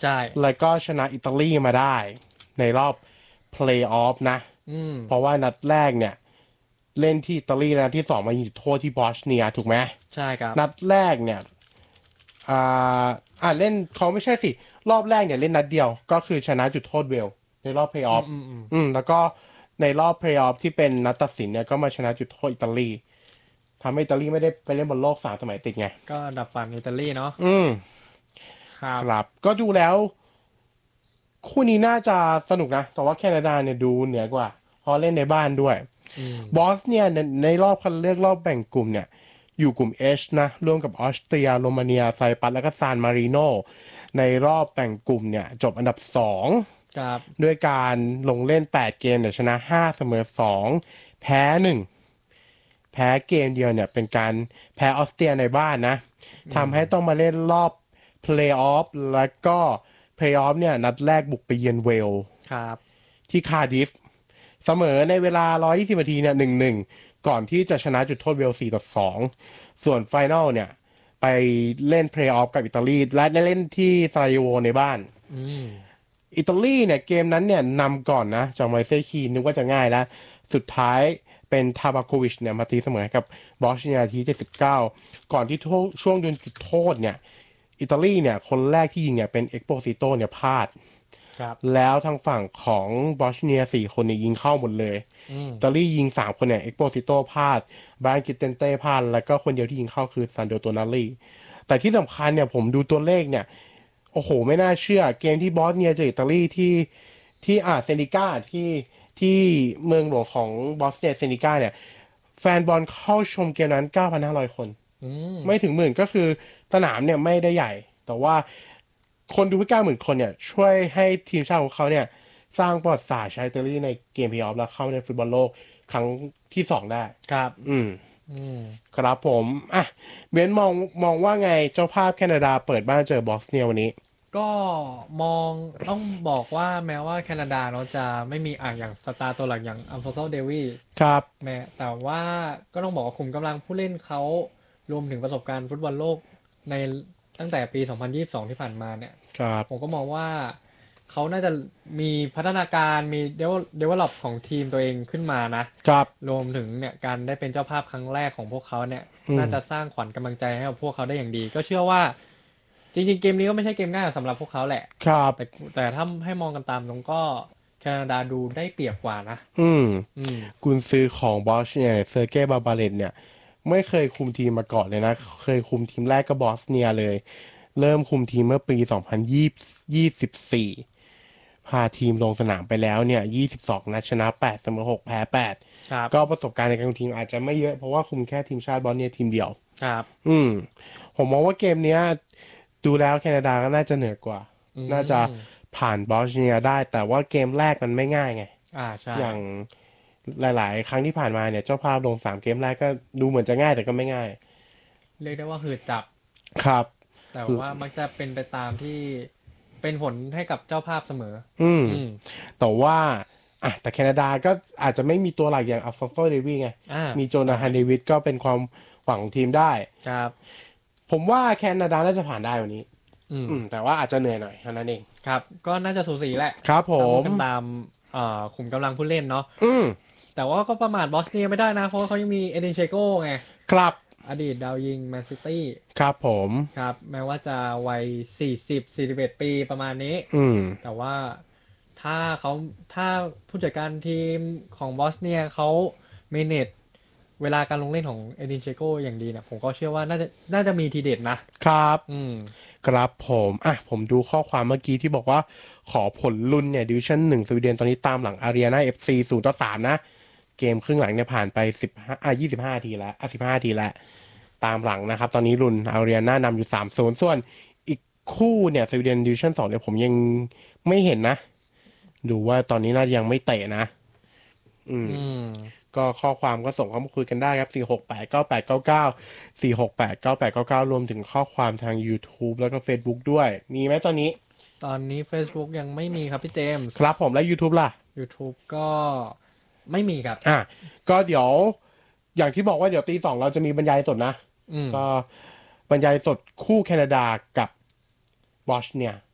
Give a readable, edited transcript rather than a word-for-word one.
ใช่แล้วก็ชนะอิตาลีมาได้ในรอบเพลย์ออฟนะเพราะว่านัดแรกเนี่ยเล่นที่อิตาลีนะที่สองมายิงจุดโทษที่บอสเนียถูกไหมใช่ครับนัดแรกเนี่ยอ่เล่นเขาไม่ใช่สิรอบแรกเนี่ยเล่นนัดเดียวก็คือชนะจุดโทษเวลในรอบเพลย์ออฟแล้วก็ในรอบเพลย์ออฟที่เป็นนัดตัดสินเนี่ยก็มาชนะจุดโทษอิตาลีทำให้อิตาลีไม่ได้ไปเล่นบอลโลก3 สมัยติดไงก็ดับฝันอิตาลีเนาะครับครับก็ดูแล้วคู่นี้น่าจะสนุกนะแต่ว่าแคนาดาเนี่ยดูเหนือกว่าเพราะเล่นในบ้านด้วยบอสเนี่ยในรอบคัดเลือกรอบแบ่งกลุ่มเนี่ยอยู่กลุ่ม H นะร่วมกับออสเตรียโรมาเนียไซปรัสและก็ซานมาริโนในรอบแบ่งกลุ่มเนี่ยจบอันดับ2 ครับด้วยการลงเล่น8เกมเนี่ยชนะ5เสมอ2แพ้1แพ้เกมเดียวเนี่ยเป็นการแพ้ออสเตรียในบ้านนะทำให้ต้องมาเล่นรอบเพลย์ออฟแล้วก็เพลย์ออฟเนี่ยนัดแรกบุกไปเยือนเวลครับที่คาร์ดิฟเสมอในเวลา120นาทีเนี่ย1-1ก่อนที่จะชนะจุดโทษเวล4-2ส่วนไฟนอลเนี่ยไปเล่นเพลย์ออฟกับอิตาลีและได้เล่นที่ซาราเยโวในบ้านอิตาลีเนี่ยเกมนั้นเนี่ยนำก่อนนะจากไมเซคีนึกว่าจะง่ายแล้วสุดท้ายเป็นทาบาโควิชเนี่ยมาตีเสมอกับบอสเนียที79ก่อนที่ช่วงโดนจุดโทษเนี่ยอิตาลีเนี่ยคนแรกที่ยิงเนี่ยเป็นเอ็กโปซิโตเนี่ยพลาดแล้วทางฝั่งของบอสเนีย4คนเนี่ยยิงเข้าหมดเลยอิตาลียิง3คนเนี่ยเอ็กโปซิโตพลาดบรานกิเตนเต้พลาดแล้วก็คนเดียวที่ยิงเข้าคือซานโดโตนาลีแต่ที่สำคัญเนี่ยผมดูตัวเลขเนี่ยโอ้โหไม่น่าเชื่อเกมที่บอสเนียเจออิตาลีที่เซนิก้าที่เมืองหลวงของบอสเนียเซนิก้าเนี่ยแฟนบอลเข้าชมเกมนั้น 9,500 คนไม่ถึงหมื่นก็คือสนามเนี่ยไม่ได้ใหญ่แต่ว่าคนดู90,000 คนเนี่ยช่วยให้ทีมชาติของเขาเนี่ยสร้างประวัติศาสตร์ชาอิตาลีในเกมเพลย์ออฟแล้วเข้าในฟุตบอลโลกครั้งที่2ได้ครับครับผมเบนมองว่าไงเจ้าภาพแคนาดาเปิดบ้านเจอบอสเนียวันนี้ก็มองต้องบอกว่าแม้ว่าแคนาดาเนาะจะไม่มีอย่างสตาร์ตัวหลักอย่างอัลฟอนโซเดวีครับแต่ว่าก็ต้องบอกว่าขุมกำลังผู้เล่นเขารวมถึงประสบการณ์ฟุตบอลโลกในตั้งแต่ปี 2022 ที่ผ่านมาเนี่ยผมก็มองว่าเขาน่าจะมีพัฒนาการมีdevelop ของทีมตัวเองขึ้นมานะครับรวมถึงเนี่ยการได้เป็นเจ้าภาพครั้งแรกของพวกเขาเนี่ยน่าจะสร้างขวัญกำลังใจให้กับพวกเขาได้อย่างดีก็เชื่อว่าจริงๆเกมนี้ก็ไม่ใช่เกมง่ายสำหรับพวกเขาแหละครับแต่ถ้าให้มองกันตามตรงก็แคนาดาดูได้เปรียบกว่านะกุนซือของบอสเนี่ยเซอร์เก้บาบาเลตเนี่ยไม่เคยคุมทีมมาก่อนเลยนะเคยคุมทีมแรกก็บอสเนียเลยเริ่มคุมทีมเมื่อปี2024พาทีมลงสนามไปแล้วเนี่ย22นัดชนะ8เสมอ6แพ้8ก็ประสบการณ์ในการคุมทีมอาจจะไม่เยอะเพราะว่าคุมแค่ทีมชาติบอสเนียทีมเดียวครับผมมองว่าเกมเนี้ยดูแล้วแคนาดาก็น่าจะเหนือกว่าน่าจะผ่านบอสเนียได้แต่ว่าเกมแรกมันไม่ง่ายไงใช่อย่างหลายๆครั้งที่ผ่านมาเนี่ยเจ้าภาพลง3เกมแรกก็ดูเหมือนจะง่ายแต่ก็ไม่ง่ายเรียกได้ว่าหืดจับครับแต่ว่ามักจะเป็นไปตามที่เป็นผลให้กับเจ้าภาพเสมอแต่ว่าแต่แคนาดาก็อาจจะไม่มีตัวหลักอย่างอัลฟอนโซเดวีไงมีโจนาธานเดวิดก็เป็นความหวังของทีมได้ครับผมว่าแคนาดาน่าจะผ่านได้วันนี้แต่ว่าอาจจะเหนื่อยหน่อยเท่านั้นเองครับก็น่าจะสูสีแหละครับผมกันตามขุมกำลังผู้เล่นเนาะแต่ว่าก็ประมาทบอสเนียไม่ได้นะเพราะว่าเขายังมีเอเดนเชโกไงครับอดีตดาวยิงแมนซิตี้ครับผมครับแม้ว่าจะวัย41 ปีประมาณนี้แต่ว่าถ้าผู้จัดการทีมของบอสเนียเขาเมเนจเวลาการลงเล่นของเอดินเชโกอย่างดีเนี่ยผมก็เชื่อว่าน่าจะมีทีเด็ดนะครับครับผมดูข้อความเมื่อกี้ที่บอกว่าขอผลลุ้นเนี่ยดิวิชั่น1สวีเดนตอนนี้ตามหลังอารีนา FC 0-3นะเกมครึ่งหลังเนี่ยผ่านไป25นาทีแล้ว15นาทีแล้วตามหลังนะครับตอนนี้ลุ้นอารีนานำอยู่3-0ส่วนอีกคู่เนี่ยสวีเดนดิวิชั่น2เนี่ยผมยังไม่เห็นนะดูว่าตอนนี้น่าจะยังไม่เตะนะก็ข้อความก็ส่งเข้ามาคุยกันได้ครับ4689899 4689899รวมถึงข้อความทาง YouTube แล้วก็ Facebook ด้วยมีไหมตอนนี้ Facebook ยังไม่มีครับพี่เจมส์ครับผมแล้ว YouTube ล่ะ YouTube ก็ไม่มีครับก็เดี๋ยวอย่างที่บอกว่าเดี๋ยวตี 2เราจะมีบรรยายสดนะก็บรรยายสดคู่แคนาดากับบอสเนีย